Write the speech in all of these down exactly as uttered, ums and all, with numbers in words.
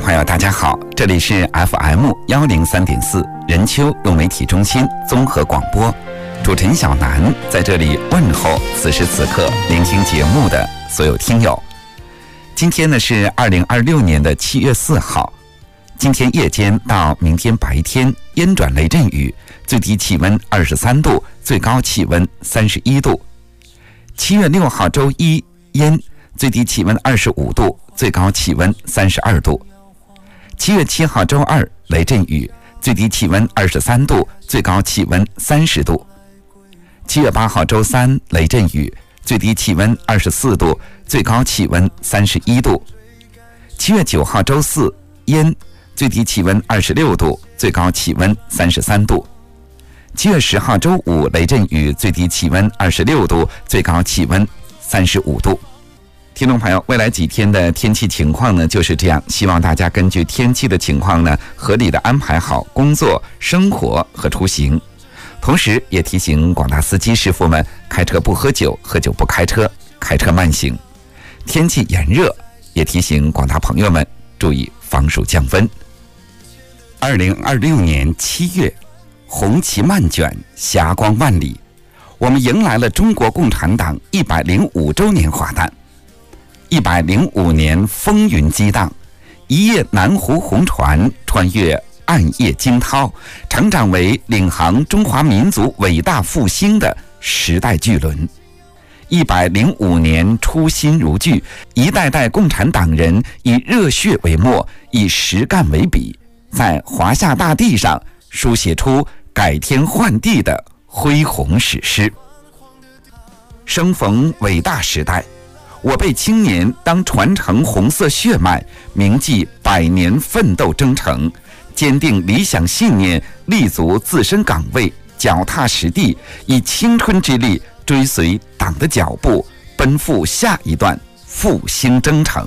朋友大家好，这里是 F M 一零三点四 任丘用媒体中心综合广播，主持人小南在这里问候此时此刻聆听节目的所有听友。今天呢是二零二六年的七月四号，今天夜间到明天白天烟转雷阵雨，最低气温二十三度，最高气温三十一度。七月六号周一烟，最低气温二十五度，最高气温三十二度。七月七号周二雷阵雨，最低气温二十三度，最高气温三十度。七月八号周三雷阵雨，最低气温二十四度，最高气温三十一度。七月九号周四烟，最低气温二十六度，最高气温三十三度。七月十号周五雷阵雨，最低气温二十六度，最高气温三十五度。听众朋友，未来几天的天气情况呢就是这样，希望大家根据天气的情况呢，合理的安排好工作、生活和出行。同时也提醒广大司机师傅们，开车不喝酒，喝酒不开车，开车慢行。天气炎热，也提醒广大朋友们注意防暑降温。二零二六年七月，红旗漫卷，霞光万里，我们迎来了中国共产党一百零五周年华诞。一百零五年风云激荡，一叶南湖红船穿越暗夜惊涛，成长为领航中华民族伟大复兴的时代巨轮。一百零五年初心如炬，一代代共产党人以热血为墨，以实干为笔，在华夏大地上书写出改天换地的恢宏史诗。生逢伟大时代，我辈青年当传承红色血脉，铭记百年奋斗征程，坚定理想信念，立足自身岗位，脚踏实地，以青春之力追随党的脚步，奔赴下一段复兴征程。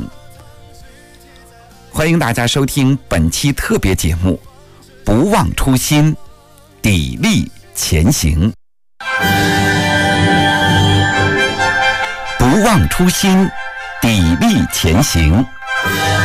欢迎大家收听本期特别节目，不忘初心，砥砺前行。不忘初心，砥砺前行。